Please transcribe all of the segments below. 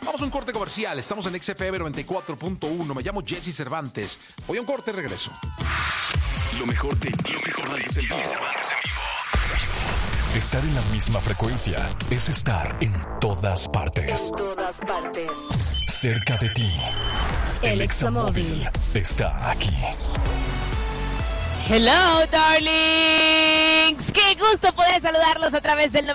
Vamos a un corte comercial. Estamos en XFM 94.1. Me llamo Jesse Cervantes. Voy a un corte y regreso. Lo mejor de Jesse Cervantes en vivo. Estar en la misma frecuencia es estar en todas partes. En todas partes. Cerca de ti. El Examóvil está aquí. Hello, darlings. Qué gusto poder saludarlos a través del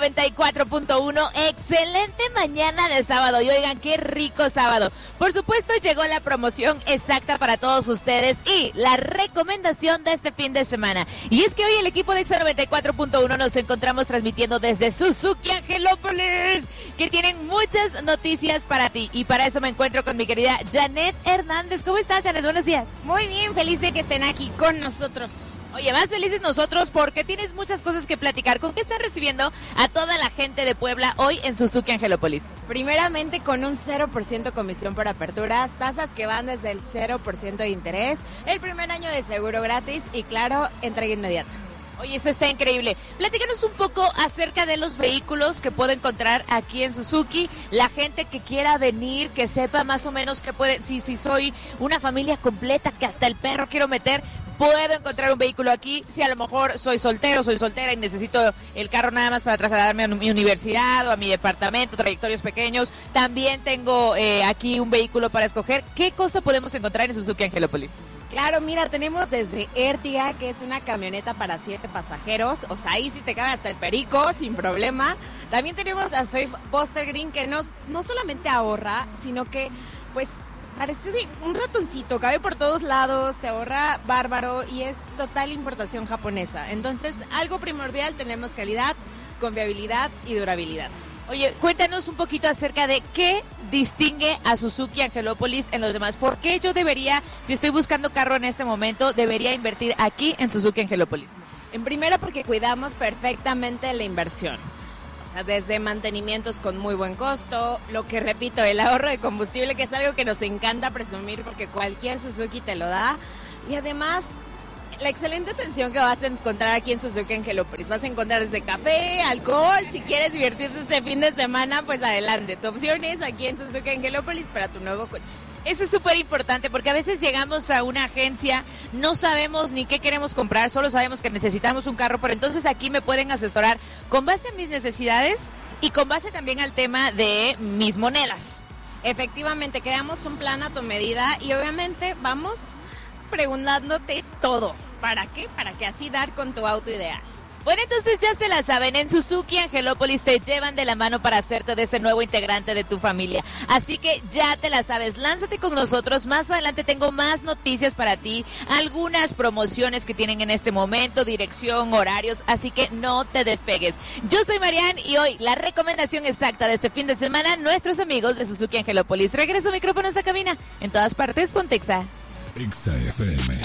94.1. Excelente mañana de sábado. Y oigan, qué rico sábado. Por supuesto, llegó la promoción exacta para todos ustedes y la recomendación de este fin de semana. Y es que hoy el equipo de Exa 94.1 nos encontramos transmitiendo desde Suzuki Angelópolis, que tienen muchas noticias para ti. Y para eso me encuentro con mi querida Janet Hernández. ¿Cómo estás, Janet? Buenos días. Muy bien, feliz de que estén aquí con nosotros. Oye, más felices nosotros porque tienes muchas cosas que platicar. ¿Con qué estás recibiendo a toda la gente de Puebla hoy en Suzuki Angelópolis? Primeramente con un 0% comisión por aperturas, tasas que van desde el 0% de interés, el primer año de seguro gratis y claro, entrega inmediata. Oye, eso está increíble. Platícanos un poco acerca de los vehículos que puedo encontrar aquí en Suzuki. La gente que quiera venir, que sepa más o menos que puede, si soy una familia completa, que hasta el perro quiero meter, puedo encontrar un vehículo aquí. Si a lo mejor soy soltero, soy soltera y necesito el carro nada más para trasladarme a mi universidad o a mi departamento, trayectorios pequeños, también tengo aquí un vehículo para escoger. ¿Qué cosa podemos encontrar en Suzuki Angelópolis? Claro, mira, tenemos desde Ertiga, que es una camioneta para 7 pasajeros, o sea, ahí sí te cabe hasta el perico, sin problema. También tenemos a Swift Buster Green, que no solamente ahorra, sino que, pues, parece un ratoncito, cabe por todos lados, te ahorra bárbaro y es total importación japonesa. Entonces, algo primordial, tenemos calidad, confiabilidad y durabilidad. Oye, cuéntanos un poquito acerca de qué distingue a Suzuki Angelópolis en los demás. ¿Por qué yo debería, si estoy buscando carro en este momento, debería invertir aquí en Suzuki Angelópolis? En primera, porque cuidamos perfectamente la inversión. O sea, desde mantenimientos con muy buen costo, lo que repito, el ahorro de combustible, que es algo que nos encanta presumir porque cualquier Suzuki te lo da. Y además, la excelente atención que vas a encontrar aquí en Suzuki Angelópolis. Vas a encontrar desde café, alcohol. Si quieres divertirte este fin de semana, pues adelante. Tu opción es aquí en Suzuki Angelópolis para tu nuevo coche. Eso es súper importante porque a veces llegamos a una agencia, no sabemos ni qué queremos comprar, solo sabemos que necesitamos un carro, pero entonces aquí me pueden asesorar con base a mis necesidades y con base también al tema de mis monedas. Efectivamente, creamos un plan a tu medida y obviamente vamos preguntándote todo. ¿Para qué? Para que así dar con tu auto ideal. Bueno, entonces ya se la saben, en Suzuki Angelópolis te llevan de la mano para hacerte de ese nuevo integrante de tu familia. Así que ya te la sabes, lánzate con nosotros. Más adelante tengo más noticias para ti, algunas promociones que tienen en este momento, dirección, horarios, así que no te despegues. Yo soy Marian y hoy la recomendación exacta de este fin de semana, nuestros amigos de Suzuki Angelópolis. Regreso micrófonos a cabina, en todas partes, ponte Exa. Exa FM.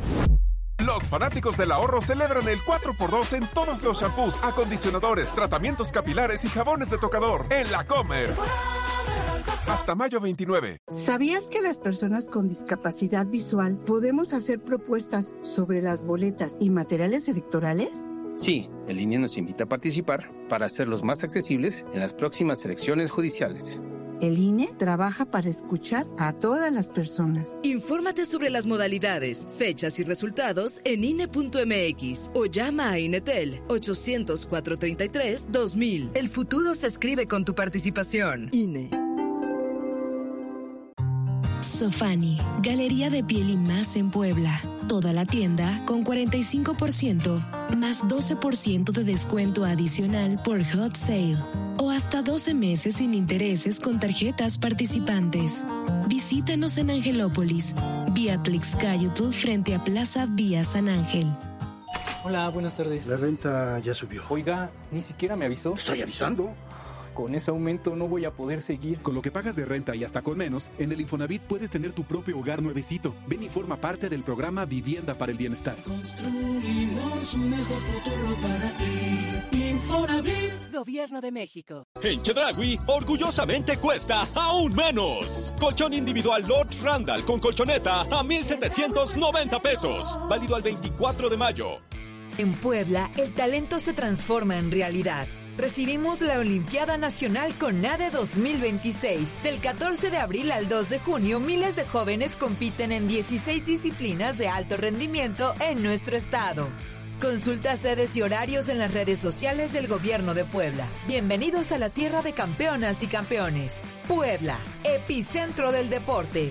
Los fanáticos del ahorro celebran el 4x2 en todos los shampoos, acondicionadores, tratamientos capilares y jabones de tocador en La Comer. Hasta mayo 29. ¿Sabías que las personas con discapacidad visual podemos hacer propuestas sobre las boletas y materiales electorales? Sí, el INE nos invita a participar para hacerlos más accesibles en las próximas elecciones judiciales. El INE trabaja para escuchar a todas las personas. Infórmate sobre las modalidades, fechas y resultados en INE.mx o llama a INETEL 800-433-2000. El futuro se escribe con tu participación. INE. Sofani, galería de piel y más en Puebla. Toda la tienda con 45% más 12% de descuento adicional por Hot Sale o hasta 12 meses sin intereses con tarjetas participantes. Visítanos en Angelópolis, vía Tlixcayotl frente a Plaza Vía San Ángel. Hola, buenas tardes. La renta ya subió. Oiga, ni siquiera me avisó. Estoy avisando. Con ese aumento no voy a poder seguir. Con lo que pagas de renta y hasta con menos, en el Infonavit puedes tener tu propio hogar nuevecito. Ven y forma parte del programa Vivienda para el Bienestar. Construimos un mejor futuro para ti. Infonavit. Gobierno de México. En Chedraui, orgullosamente cuesta aún menos. Colchón individual Lord Randall con colchoneta a 1,790 pesos. Válido al 24 de mayo. En Puebla, el talento se transforma en realidad. Recibimos la Olimpiada Nacional CONADE 2026. Del 14 de abril al 2 de junio, miles de jóvenes compiten en 16 disciplinas de alto rendimiento en nuestro estado. Consulta sedes y horarios en las redes sociales del Gobierno de Puebla. Bienvenidos a la tierra de campeonas y campeones. Puebla, epicentro del deporte.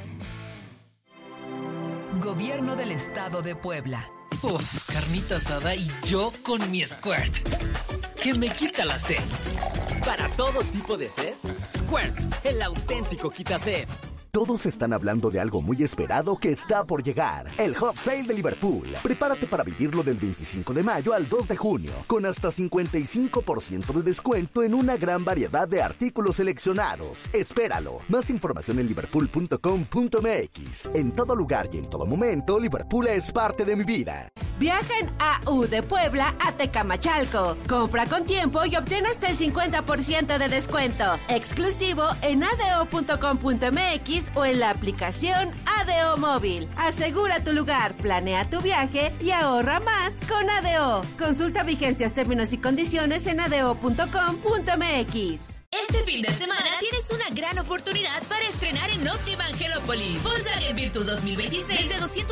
Gobierno del Estado de Puebla. Uf, carnita asada y yo con mi Squirt, que me quita la sed. Para todo tipo de sed, Squirt, el auténtico quita-sed. Todos están hablando de algo muy esperado que está por llegar. El Hot Sale de Liverpool. Prepárate para vivirlo del 25 de mayo al 2 de junio, con hasta 55% de descuento en una gran variedad de artículos seleccionados. Espéralo. Más información en liverpool.com.mx. En todo lugar y en todo momento, Liverpool es parte de mi vida. Viaja en AU de Puebla a Tecamachalco. Compra con tiempo y obtén hasta el 50% de descuento. Exclusivo en adeo.com.mx o en la aplicación ADO Móvil. Asegura tu lugar, planea tu viaje y ahorra más con ADO. Consulta vigencias, términos y condiciones en adeo.com.mx. Este fin de semana tienes una gran oportunidad para estrenar en Óptima Angelópolis. Volkswagen Virtus 2026 de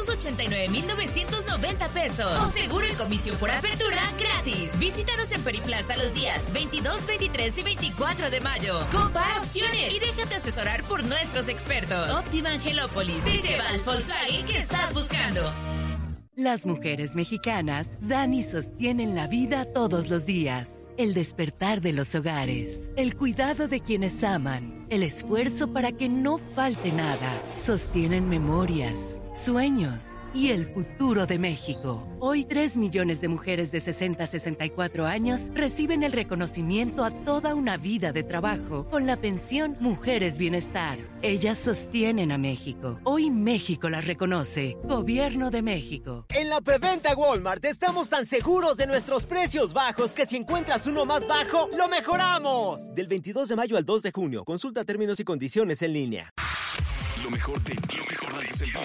289,990 pesos. O seguro en comisión por apertura gratis. Visítanos en Periplaza los días 22, 23 y 24 de mayo. Compara opciones y déjate asesorar por nuestros expertos. Óptima Angelópolis te lleva al Volkswagen que estás buscando. Las mujeres mexicanas dan y sostienen la vida todos los días. El despertar de los hogares, el cuidado de quienes aman, el esfuerzo para que no falte nada, sostienen memorias, sueños y el futuro de México. Hoy 3 millones de mujeres de 60 a 64 años reciben el reconocimiento a toda una vida de trabajo con la pensión Mujeres Bienestar. Ellas sostienen a México. Hoy México las reconoce. Gobierno de México. En la preventa Walmart estamos tan seguros de nuestros precios bajos que si encuentras uno más bajo, ¡lo mejoramos! Del 22 de mayo al 2 de junio. Consulta términos y condiciones en línea. Lo mejor de Cervantes en vivo.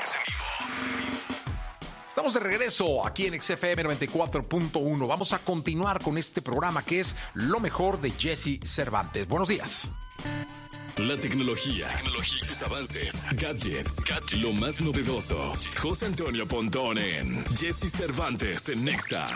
Estamos de regreso aquí en XFM 94.1. Vamos a continuar con este programa que es Lo mejor de Jesse Cervantes. Buenos días. La tecnología, sus avances, gadgets, lo más novedoso. José Antonio Pontón en Jesse Cervantes en Nexa.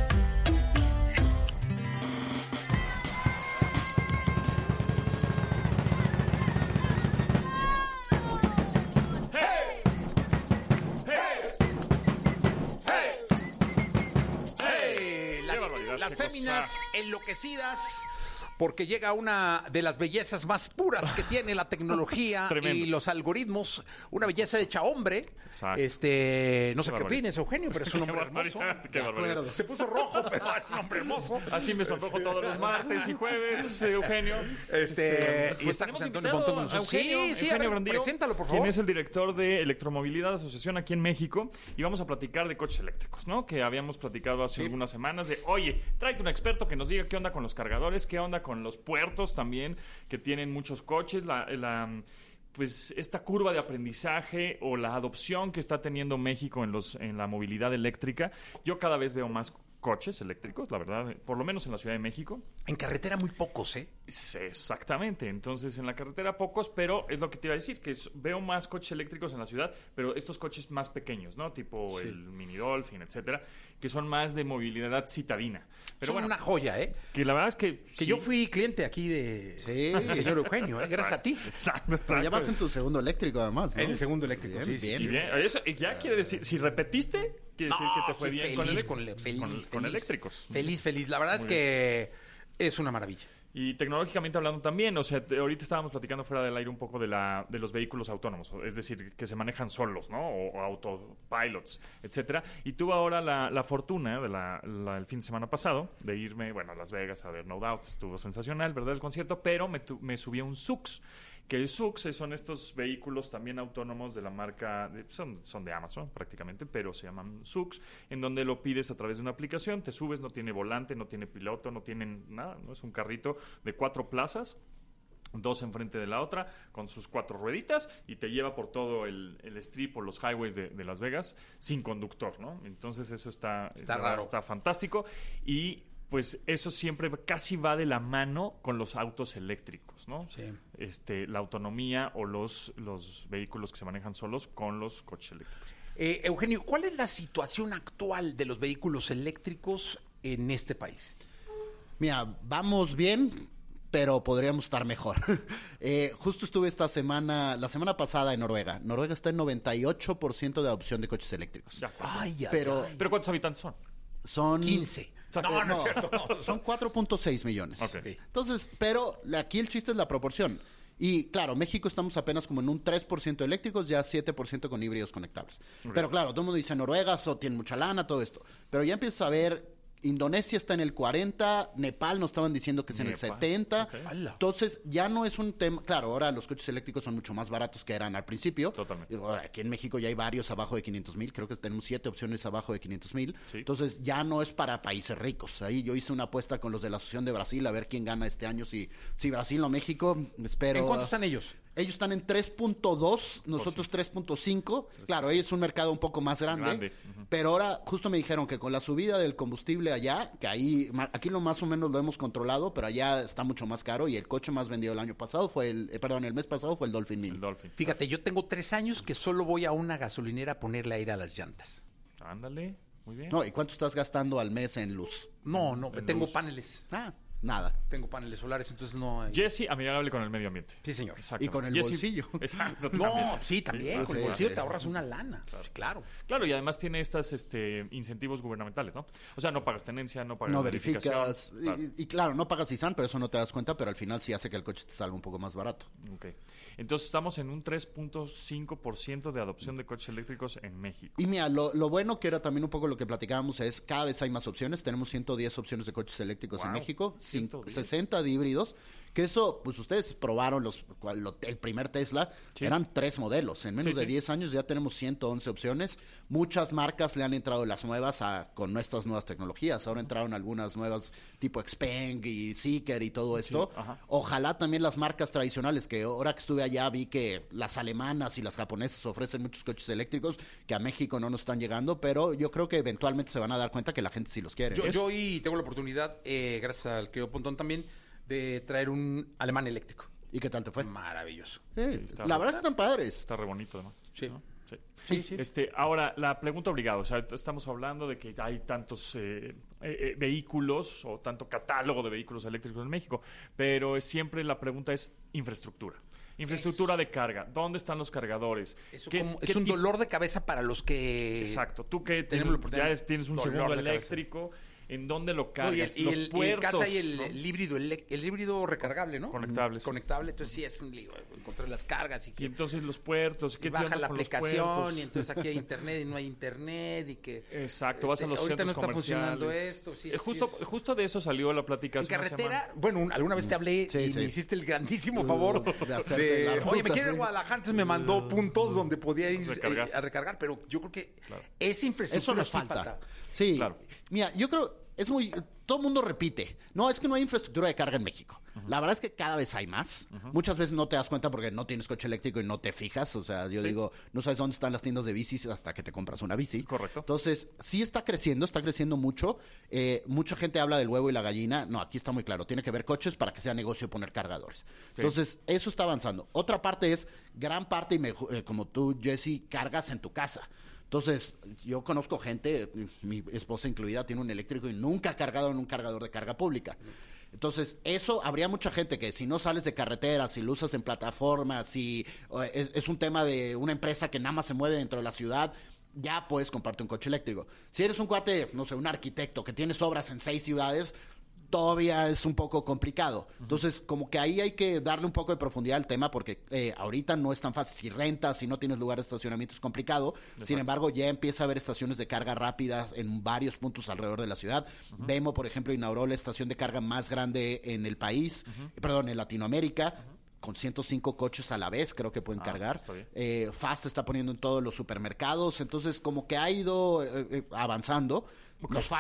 Las féminas enloquecidas porque llega una de las bellezas más puras que tiene la tecnología y los algoritmos, una belleza hecha hombre. Exacto. No sé qué opines, Eugenio, pero es un hombre hermoso. Qué barbaridad. Se puso rojo, pero es un hombre hermoso. Así me sonrojo todos los martes y jueves, Eugenio. Pues y está José Antonio Pontón con nosotros. Eugenio Brandillo, preséntalo, por favor. Quien es el director de Electromovilidad Asociación aquí en México, y vamos a platicar de coches eléctricos, ¿no? Que habíamos platicado hace algunas semanas de, oye, tráete un experto que nos diga qué onda con los cargadores, qué onda con los puertos también, que tienen muchos coches, pues esta curva de aprendizaje o la adopción que está teniendo México en la movilidad eléctrica. Yo cada vez veo más coches eléctricos, la verdad, por lo menos en la Ciudad de México. En carretera muy pocos, ¿eh? Sí, exactamente. Entonces, en la carretera pocos, pero es lo que te iba a decir, que veo más coches eléctricos en la ciudad, pero estos coches más pequeños, ¿no? Tipo el Mini Dolphin, etcétera, que son más de movilidad citadina. Pero son una joya, ¿eh? Que la verdad es que yo fui cliente aquí de señor Eugenio, gracias a ti. Exacto. Pero ya vas en tu segundo eléctrico, además, ¿no? En el segundo eléctrico, bien, sí. Bien. Eso ya quiere decir, si repetiste, quiere decir que te fue bien con eléctricos. Feliz. La verdad es que es una maravilla. Y tecnológicamente hablando también, o sea, ahorita estábamos platicando fuera del aire un poco de los vehículos autónomos, es decir, que se manejan solos, ¿no? O autopilots, etcétera. Y tuve ahora la fortuna el fin de semana pasado de irme, a Las Vegas a ver No Doubt. Estuvo sensacional, ¿verdad? El concierto, pero me subí a un Zoox. Que el Zoox son estos vehículos también autónomos de la marca, son de Amazon prácticamente, pero se llaman Zoox, en donde lo pides a través de una aplicación, te subes, no tiene volante, no tiene piloto, no tienen nada, no es un carrito de 4 plazas, 2 enfrente de la otra, con sus 4 rueditas, y te lleva por todo el strip o los highways de Las Vegas sin conductor, ¿no? Entonces eso está raro. Está fantástico. Y pues eso siempre casi va de la mano con los autos eléctricos, ¿no? Sí. La autonomía o los vehículos que se manejan solos con los coches eléctricos. Eugenio, ¿cuál es la situación actual de los vehículos eléctricos en este país? Mira, vamos bien, pero podríamos estar mejor. Justo estuve la semana pasada en Noruega. Noruega está en 98% de adopción de coches eléctricos. Pero ¿cuántos habitantes son? Son 15. No es cierto. No. Son 4.6 millones. Okay. Entonces, pero aquí el chiste es la proporción. Y claro, México estamos apenas como en un 3% eléctricos, ya 7% con híbridos conectables. Okay. Pero claro, todo el mundo dice Noruega, tiene mucha lana, todo esto. Pero ya empiezas a ver, Indonesia está en el 40, Nepal nos estaban diciendo que es en el 70. Okay. Entonces, ya no es un tema... Claro, ahora los coches eléctricos son mucho más baratos que eran al principio. Totalmente. Ahora, aquí en México ya hay varios abajo de 500,000. Creo que tenemos 7 opciones abajo de 500,000. Sí. Entonces, ya no es para países ricos. Ahí yo hice una apuesta con los de la Asociación de Brasil a ver quién gana este año. Si Brasil o México, espero... ¿En cuánto están ellos? Ellos están en 3.2, nosotros 3.5. Claro, ellos es un mercado un poco más grande. Pero ahora justo me dijeron que con la subida del combustible allá, que aquí lo más o menos lo hemos controlado, pero allá está mucho más caro y el coche más vendido el año pasado fue el mes pasado fue el Dolphin Mini. Fíjate, yo tengo 3 años que solo voy a una gasolinera a ponerle aire a las llantas. Ándale, muy bien. No, ¿y cuánto estás gastando al mes en luz? No, tengo paneles. Nada. Tengo paneles solares, entonces no hay... Jesse, amigable con el medio ambiente. Sí, señor. Y con el bolsillo. Exacto. No, sí, también. Con el bolsillo te ahorras una lana. Claro. Claro, y además tiene estos incentivos gubernamentales, ¿no? O sea, no pagas tenencia, no pagas no verificas. Claro. Y claro, no pagas ISAN, pero eso no te das cuenta, pero al final sí hace que el coche te salga un poco más barato. Ok. Entonces estamos en un 3.5% de adopción de coches eléctricos en México. Y mira, lo bueno que era también un poco lo que platicábamos es cada vez hay más opciones. Tenemos 110 opciones de coches eléctricos en México, 60 de híbridos. Que eso, pues ustedes probaron el primer Tesla, eran 3 modelos. En menos de 10 años ya tenemos 111 opciones. Muchas marcas le han entrado las nuevas con nuestras nuevas tecnologías. Ahora entraron algunas nuevas tipo Xpeng y Zeekr y todo esto. Ojalá también las marcas tradicionales, que ahora que estuve allá vi que las alemanas y las japonesas ofrecen muchos coches eléctricos que a México no nos están llegando, pero yo creo que eventualmente se van a dar cuenta que la gente sí los quiere. Yo hoy tengo la oportunidad, gracias al querido Pontón también, de traer un alemán eléctrico. ¿Y qué tal te fue? Maravilloso. La verdad están padres. Está re bonito además. Sí. ¿No? Sí. Ahora, la pregunta obligada, o sea, estamos hablando de que hay tantos vehículos o tanto catálogo de vehículos eléctricos en México, pero siempre la pregunta es infraestructura. Infraestructura de carga. ¿Dónde están los cargadores? Es un dolor de cabeza para los que... Exacto. Tú que tienes un segundo eléctrico... ¿En dónde lo cargas? Y los puertos. En casa hay el híbrido recargable, ¿no? Conectable. Entonces sí es un lío encontrar las cargas. Y entonces los puertos. ¿Qué baja la aplicación y entonces aquí hay internet y no hay internet y que... Exacto, vas a los ahorita centros no está comerciales. funcionando esto. Justo de eso salió la plática hace una semana. Bueno, alguna vez te hablé y me hiciste el grandísimo favor de... Oye, me quiero ir a Guadalajara, entonces me mandó puntos donde podía ir a recargar, pero yo creo que esa infraestructura eso nos falta. Sí, claro. Mira, yo creo... todo el mundo repite, no, es que no hay infraestructura de carga en México. La verdad es que cada vez hay más. Muchas veces no te das cuenta porque no tienes coche eléctrico y no te fijas. O sea, yo digo, no sabes dónde están las tiendas de bicis hasta que te compras una bici. Correcto. Entonces, sí está creciendo mucho. Mucha gente habla del huevo y la gallina. No, aquí está muy claro. Tiene que haber coches para que sea negocio poner cargadores. Entonces, eso está avanzando. Otra parte es, gran parte, como tú, Jesse, cargas en tu casa. Entonces, yo conozco gente, mi esposa incluida, tiene un eléctrico y nunca ha cargado en un cargador de carga pública. Entonces, eso, habría mucha gente que si no sales de carretera, si lo usas en plataformas, si es un tema de una empresa que nada más se mueve dentro de la ciudad, ya puedes comprarte un coche eléctrico. Si eres un cuate, no sé, un arquitecto que tienes obras en 6 ciudades, todavía es un poco complicado. Entonces, como que ahí hay que darle un poco de profundidad al tema porque ahorita no es tan fácil. Si rentas, si no tienes lugar de estacionamiento es complicado. Exacto. Sin embargo, ya empieza a haber estaciones de carga rápidas en varios puntos alrededor de la ciudad. Vemo, por ejemplo, inauguró la estación de carga más grande en el país, en Latinoamérica. Con 105 coches a la vez, creo que pueden cargar. Fast está poniendo en todos los supermercados. Entonces, como que ha ido avanzando. Nos falta.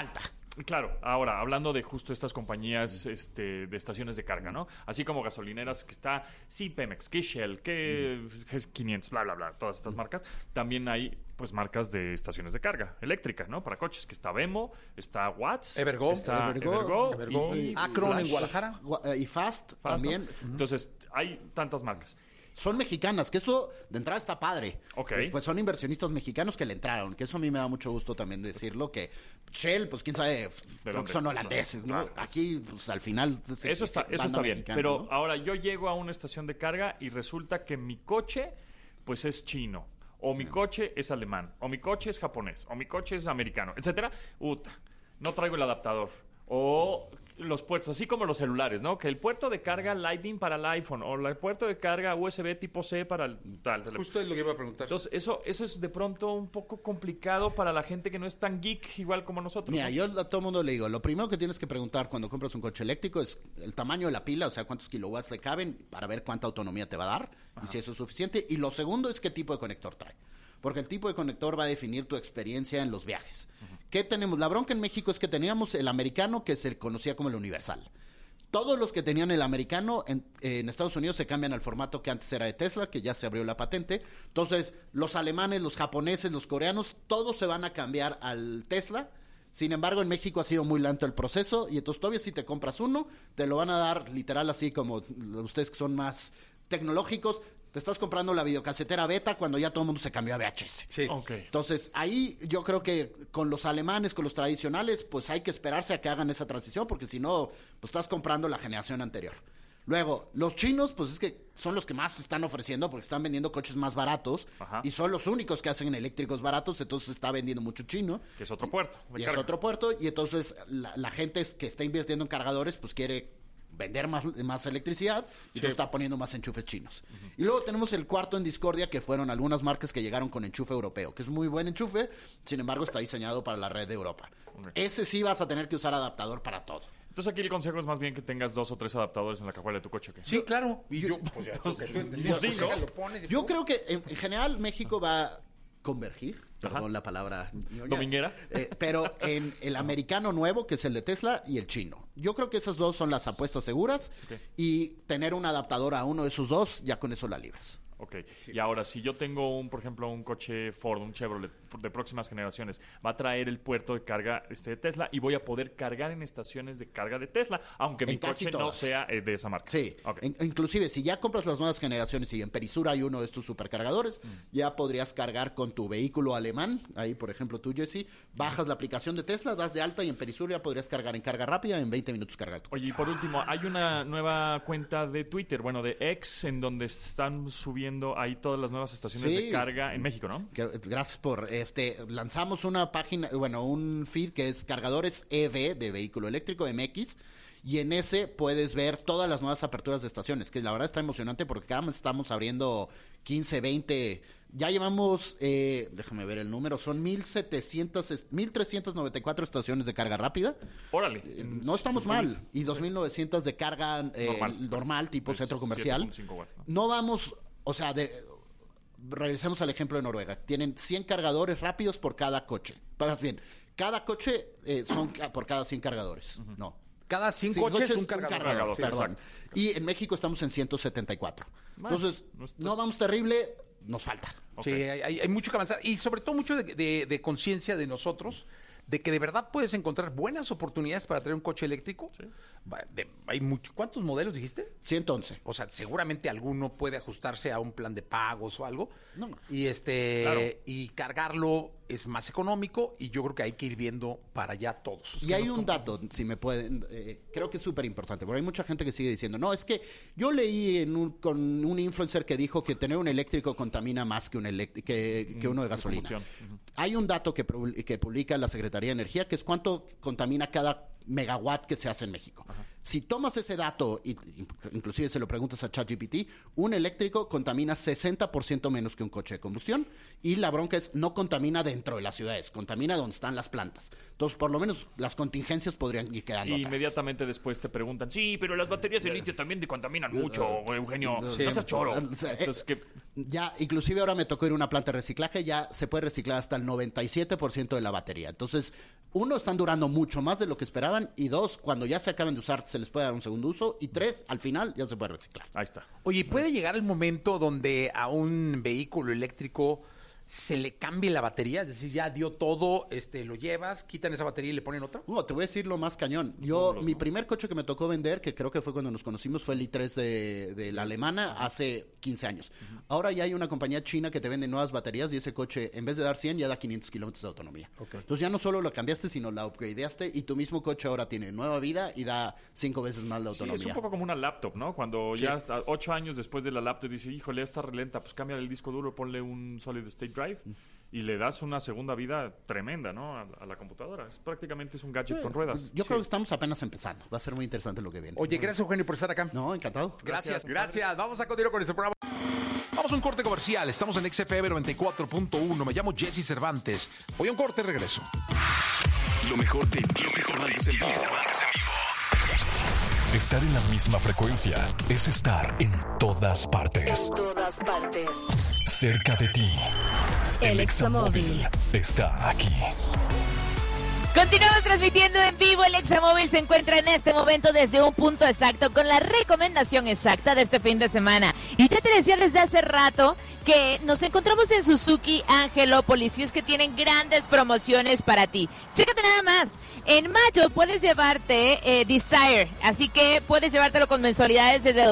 Claro, ahora, hablando de justo estas compañías de estaciones de carga, ¿no? Así como gasolineras que está, sí, Pemex, que Shell, que G500, bla, bla, bla, todas estas marcas. También hay, pues, marcas de estaciones de carga eléctrica, ¿no? Para coches, que está Bemo, está Watts, Evergo, está Evergo y Acron en Guadalajara. Y Fast también. ¿no? Entonces, hay tantas marcas. Son mexicanas, que eso de entrada está padre. Ok. Pues son inversionistas mexicanos que le entraron, que eso a mí me da mucho gusto también decirlo, que Shell, pues quién sabe, creo que son holandeses, ¿no? Claro. Aquí, pues al final... Eso está bien, mexicana, pero ¿no? ahora yo llego a una estación de carga y resulta que mi coche, pues es chino, o mi coche es alemán, o mi coche es japonés, o mi coche es americano, etcétera. No traigo el adaptador. O los puertos, así como los celulares, ¿no? Que el puerto de carga Lightning para el iPhone o el puerto de carga USB tipo C para el tal. Justo es lo que iba a preguntar. Entonces, eso es de pronto un poco complicado para la gente que no es tan geek igual como nosotros. Mira, ¿no? yo a todo el mundo le digo, lo primero que tienes que preguntar cuando compras un coche eléctrico es el tamaño de la pila, o sea, cuántos kilowatts le caben para ver cuánta autonomía te va a dar y si eso es suficiente. Y lo segundo es qué tipo de conector trae. Porque el tipo de conector va a definir tu experiencia en los viajes. ¿Qué tenemos? La bronca en México es que teníamos el americano, que se conocía como el universal. Todos los que tenían el americano en Estados Unidos se cambian al formato que antes era de Tesla, que ya se abrió la patente. Entonces, los alemanes, los japoneses, los coreanos, todos se van a cambiar al Tesla. Sin embargo, en México ha sido muy lento el proceso y entonces todavía si te compras uno, te lo van a dar literal así como ustedes que son más tecnológicos. Te estás comprando la videocasetera beta cuando ya todo el mundo se cambió a VHS. Sí. Okay. Entonces, ahí yo creo que con los alemanes, con los tradicionales, pues hay que esperarse a que hagan esa transición, porque si no, pues estás comprando la generación anterior. Luego, los chinos, pues es que son los que más están ofreciendo porque están vendiendo coches más baratos. Ajá. Y son los únicos que hacen eléctricos baratos, entonces se está vendiendo mucho chino. Que es otro puerto. Y es otro puerto, y entonces la gente que está invirtiendo en cargadores, pues quiere vender más electricidad y entonces está poniendo más enchufes chinos. Y luego tenemos el cuarto en discordia, que fueron algunas marcas que llegaron con enchufe europeo, que es muy buen enchufe, sin embargo está diseñado para la red de Europa. Ese sí vas a tener que usar adaptador para todo. Entonces aquí el consejo es más bien que tengas 2 o 3 adaptadores en la cajuela de tu coche. ¿Qué? Sí, claro. Y yo pues ya, yo creo que en general México va a convergir, perdón la palabra dominguera, pero en el americano nuevo, que es el de Tesla, y el chino. Yo creo que esas dos son las apuestas seguras, y tener un adaptador a uno de esos dos, ya con eso la libras. Ok, sí. Y ahora, si yo tengo, por ejemplo, un coche Ford, un Chevrolet de próximas generaciones, va a traer el puerto de carga de Tesla y voy a poder cargar en estaciones de carga de Tesla, aunque mi coche no sea de esa marca. Sí, okay. Inclusive, si ya compras las nuevas generaciones y en Perisur hay uno de estos supercargadores, ya podrías cargar con tu vehículo alemán. Ahí, por ejemplo, tú, Jesse, bajas la aplicación de Tesla, das de alta y en Perisur ya podrías cargar en carga rápida, en 20 minutos cargar tu coche. Oye, y por último, hay una nueva cuenta de Twitter, bueno, de X, en donde están subiendo ahí todas las nuevas estaciones de carga en México, ¿no? Gracias por lanzamos una página, bueno, un feed que es Cargadores EV de Vehículo Eléctrico MX, y en ese puedes ver todas las nuevas aperturas de estaciones, que la verdad está emocionante porque cada vez estamos abriendo 15, 20, ya llevamos, déjame ver el número, son 1,394 estaciones de carga rápida. Órale. No estamos mal. Y 2,900 de carga normal tipo centro comercial. No vamos, o sea, regresemos al ejemplo de Noruega. Tienen 100 cargadores rápidos por cada coche. Más bien, cada coche son por cada 100 cargadores. No. Cada 100 coches un cargador. Perdón. Y en México estamos en 174. Entonces, no vamos terrible, nos falta. Okay. Sí, hay mucho que avanzar. Y sobre todo mucho de conciencia de nosotros, de que de verdad puedes encontrar buenas oportunidades para traer un coche eléctrico. Sí. ¿Cuántos modelos dijiste? 111. O sea, seguramente alguno puede ajustarse a un plan de pagos o algo. No. Y y cargarlo es más económico, y yo creo que hay que ir viendo para allá todos. Y hay un dato, si me pueden, creo que es súper importante, porque hay mucha gente que sigue diciendo, no, es que yo leí con un influencer que dijo que tener un eléctrico contamina más que que uno de gasolina. Hay un dato que publica la Secretaría de Energía, que es cuánto contamina cada megawatt que se hace en México. Ajá. Si tomas ese dato, y inclusive se lo preguntas a ChatGPT, un eléctrico contamina 60% menos que un coche de combustión, y la bronca es no contamina dentro de las ciudades, contamina donde están las plantas. Entonces, por lo menos las contingencias podrían ir quedando atrás. Inmediatamente después te preguntan, sí, pero las baterías de litio también te contaminan mucho, Eugenio. No seas choro. Entonces, Ya, inclusive ahora me tocó ir a una planta de reciclaje, ya se puede reciclar hasta el 97% de la batería. Entonces, uno, están durando mucho más de lo que esperaban, y dos, cuando ya se acaben de usar, se les puede dar un segundo uso, y tres, al final ya se puede reciclar. Ahí está. Oye, ¿puede llegar el momento donde a un vehículo eléctrico se le cambie la batería? Es decir, ya dio todo, lo llevas, quitan esa batería y le ponen otra. Te voy a decir lo más cañón. Mi primer coche que me tocó vender, que creo que fue cuando nos conocimos, fue el i3 de la alemana, hace 15 años. Ahora ya hay una compañía china que te vende nuevas baterías, y ese coche, en vez de dar 100, ya da 500 kilómetros de autonomía. Entonces ya no solo lo cambiaste, sino la upgradeaste, y tu mismo coche ahora tiene nueva vida y da 5 veces más la autonomía. Sí, es un poco como una laptop, ¿no? Cuando ya hasta 8 años después de la laptop dice, híjole, está relenta, pues cambia el disco duro, ponle un solid state drive y le das una segunda vida tremenda, ¿no? A la computadora. Prácticamente es un gadget con ruedas. Yo creo que estamos apenas empezando. Va a ser muy interesante lo que viene. Oye, gracias, Eugenio, por estar acá. No, encantado. Gracias. Vamos a continuar con este programa. Vamos a un corte comercial. Estamos en XFM 94.1. Me llamo Jesse Cervantes. Voy a un corte, regreso. Lo mejor de Cervantes en vivo. Estar en la misma frecuencia es estar en todas partes. En todas partes. Cerca de ti. El Examóvil está aquí. Continuamos transmitiendo en vivo. El Examóvil se encuentra en este momento desde un punto exacto con la recomendación exacta de este fin de semana. Y ya te decía desde hace rato que nos encontramos en Suzuki Angelópolis, y es que tienen grandes promociones para ti. Chécate nada más. En mayo puedes llevarte Desire, así que puedes llevártelo con mensualidades desde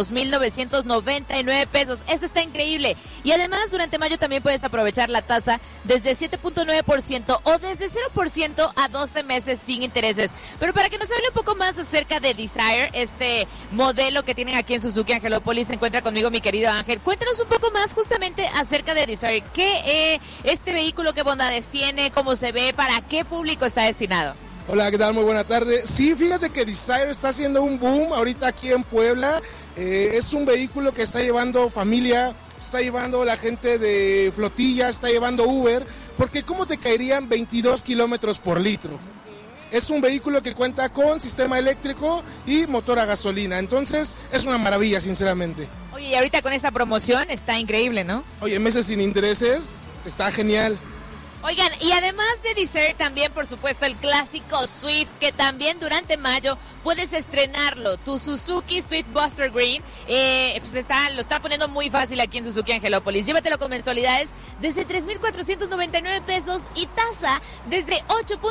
2,999 pesos. Eso está increíble. Y además durante mayo también puedes aprovechar la tasa desde 7.9% o desde 0% a 12 meses sin intereses. Pero para que nos hable un poco más acerca de Desire, este modelo que tienen aquí en Suzuki Angelópolis, se encuentra conmigo mi querido Ángel. Cuéntanos un poco más justamente acerca de Desire. ¿Qué este vehículo, qué bondades tiene, cómo se ve, para qué público está destinado? Hola, ¿qué tal? Muy buena tarde. Sí, fíjate que Desire está haciendo un boom ahorita aquí en Puebla. Es un vehículo que está llevando familia, está llevando la gente de flotilla, está llevando Uber, porque ¿cómo te caerían 22 kilómetros por litro? Es un vehículo que cuenta con sistema eléctrico y motor a gasolina, entonces es una maravilla, sinceramente. Oye, y ahorita con esta promoción está increíble, ¿no? Oye, meses sin intereses, está genial. Oigan, y además de Desire también, por supuesto, el clásico Swift, que también durante mayo puedes estrenarlo. Tu Suzuki Swift Buster Green, pues lo está poniendo muy fácil aquí en Suzuki Angelópolis. Llévatelo con mensualidades desde 3,499 pesos y tasa desde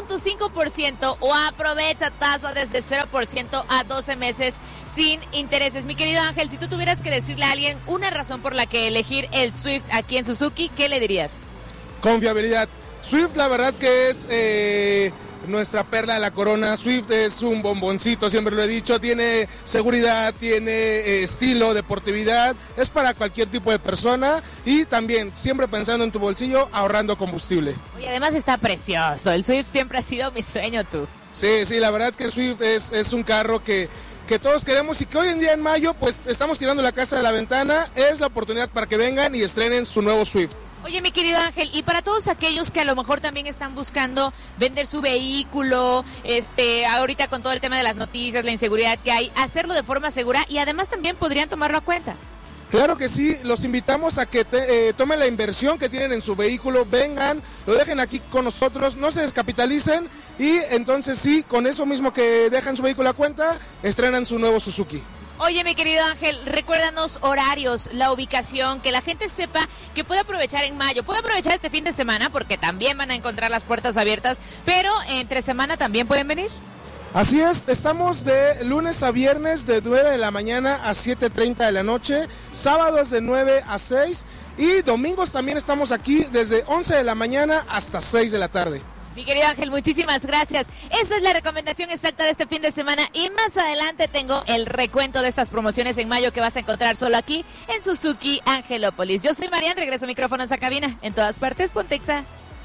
8.5%, o aprovecha tasa desde 0% a 12 meses sin intereses. Mi querido Ángel, si tú tuvieras que decirle a alguien una razón por la que elegir el Swift aquí en Suzuki, ¿qué le dirías? Confiabilidad. Swift, la verdad que es nuestra perla de la corona. Swift es un bomboncito, siempre lo he dicho. Tiene seguridad, tiene estilo, deportividad. Es para cualquier tipo de persona, y también siempre pensando en tu bolsillo, ahorrando combustible. Y además está precioso. El Swift siempre ha sido mi sueño, tú. Sí, la verdad que Swift es un carro que todos queremos, y que hoy en día en mayo pues estamos tirando la casa de la ventana. Es la oportunidad para que vengan y estrenen su nuevo Swift. Oye, mi querido Ángel, y para todos aquellos que a lo mejor también están buscando vender su vehículo, ahorita con todo el tema de las noticias, la inseguridad que hay, hacerlo de forma segura, y además también podrían tomarlo a cuenta. Claro que sí, los invitamos a que tomen la inversión que tienen en su vehículo, vengan, lo dejen aquí con nosotros, no se descapitalicen, y entonces sí, con eso mismo que dejan su vehículo a cuenta, estrenan su nuevo Suzuki. Oye, mi querido Ángel, recuérdanos horarios, la ubicación, que la gente sepa que puede aprovechar en mayo, puede aprovechar este fin de semana, porque también van a encontrar las puertas abiertas, pero entre semana también pueden venir. Así es, estamos de lunes a viernes de 9 de la mañana a 7:30 de la noche, sábados de 9 a 6, y domingos también estamos aquí desde 11 de la mañana hasta 6 de la tarde. Mi querido Ángel, muchísimas gracias. Esa es la recomendación exacta de este fin de semana, y más adelante tengo el recuento de estas promociones en mayo que vas a encontrar solo aquí en Suzuki Angelópolis. Yo soy Marian, regreso micrófonos a cabina. En todas partes, Pontexa.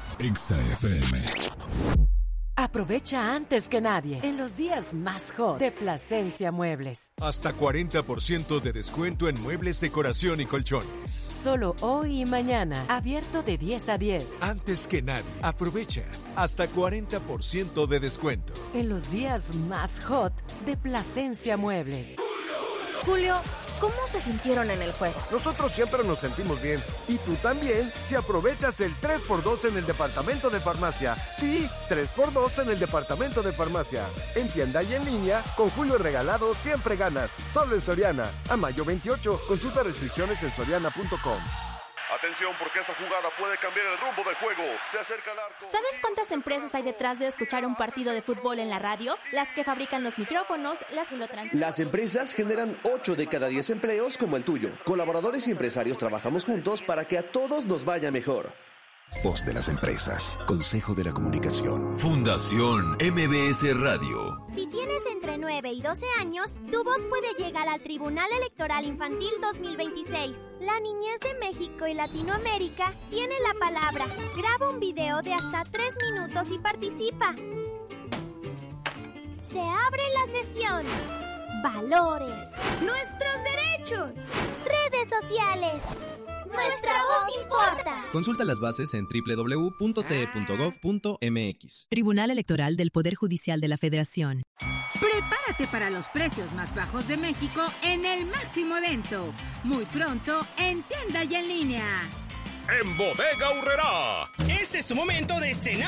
XFM. Aprovecha antes que nadie en los días más hot de Plasencia Muebles. Hasta 40% de descuento en muebles, decoración y colchones. Solo hoy y mañana, abierto de 10 a 10. Antes que nadie, aprovecha hasta 40% de descuento en los días más hot de Plasencia Muebles. Julio, ¿cómo se sintieron en el juego? Nosotros siempre nos sentimos bien. Y tú también, si aprovechas el 3x2 en el departamento de farmacia. Sí, 3x2 en el departamento de farmacia. En tienda y en línea, con Julio regalado siempre ganas. Solo en Soriana. A mayo 28. Consulta restricciones en soriana.com. Atención, porque esta jugada puede cambiar el rumbo del juego. Se acerca el arco. ¿Sabes cuántas empresas hay detrás de escuchar un partido de fútbol en la radio? Las que fabrican los micrófonos, las que lo transmiten. Las empresas generan 8 de cada 10 empleos como el tuyo. Colaboradores y empresarios trabajamos juntos para que a todos nos vaya mejor. Voz de las empresas. Consejo de la Comunicación. Fundación MBS Radio. Si tienes entre 9 y 12 años, tu voz puede llegar al Tribunal Electoral Infantil 2026. La niñez de México y Latinoamérica tiene la palabra. Graba un video de hasta 3 minutos y participa. Se abre la sesión. Valores. Nuestros derechos. Redes sociales. Nuestra voz importa. Consulta las bases en www.te.gov.mx. Tribunal Electoral del Poder Judicial de la Federación. Prepárate para los precios más bajos de México en el máximo evento. Muy pronto en tienda y en línea. En Bodega Aurrerá. Este es tu momento de estrenar